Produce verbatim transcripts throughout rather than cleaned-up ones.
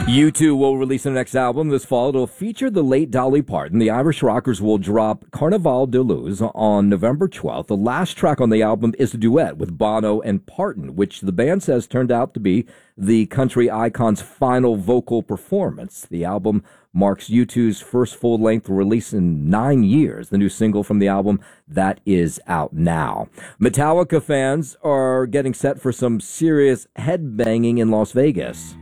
U two will release their next album this fall. It'll feature the late Dolly Parton. The Irish Rockers will drop Carnaval de Luz on November twelfth. The last track on the album is a duet with Bono and Parton, which the band says turned out to be the country icon's final vocal performance. The album marks U two's first full-length release in nine years. The new single from the album, that is out now. Metallica fans are getting set for some serious headbanging in Las Vegas.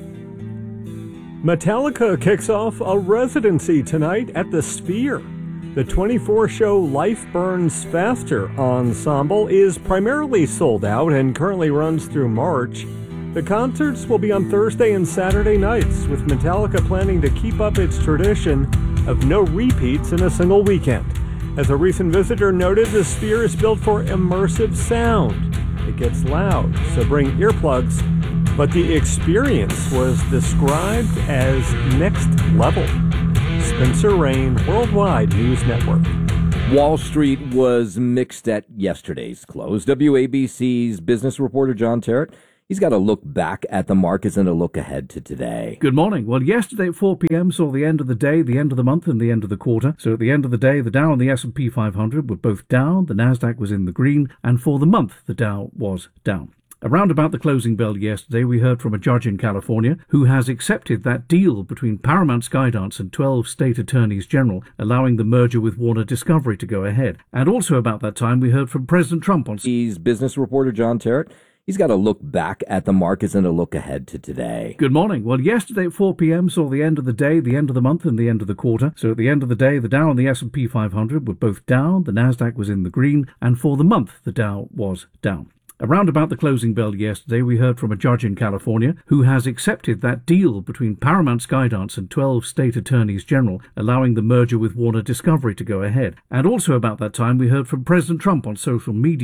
Metallica kicks off a residency tonight at the Sphere. The twenty-four show Life Burns Faster ensemble is primarily sold out and currently runs through March. The concerts will be on Thursday and Saturday nights, with Metallica planning to keep up its tradition of no repeats in a single weekend. As a recent visitor noted, the Sphere is built for immersive sound. It gets loud, so bring earplugs. But the experience was described as next level. Spencer Rain, Worldwide News Network. Wall Street was mixed at yesterday's close. W A B C's business reporter John Terrett, he's got a look back at the markets and a look ahead to today. Good morning. Well, yesterday at four p.m. saw the end of the day, the end of the month, and the end of the quarter. So at the end of the day, the Dow and the S and P five hundred were both down. The Nasdaq was in the green. And for the month, the Dow was down. Around about the closing bell yesterday, we heard from a judge in California who has accepted that deal between Paramount Skydance and twelve state attorneys general, allowing the merger with Warner Discovery to go ahead. And also about that time, we heard from President Trump on... He's business reporter John Terrett. He's got a look back at the markets and a look ahead to today. Good morning. Well, yesterday at four p.m. saw the end of the day, the end of the month, and the end of the quarter. So at the end of the day, the Dow and the S and P five hundred were both down. The Nasdaq was in the green. And for the month, the Dow was down. Around about the closing bell yesterday, we heard from a judge in California who has accepted that deal between Paramount Skydance and twelve state attorneys general, allowing the merger with Warner Discovery to go ahead. And also about that time, we heard from President Trump on social media.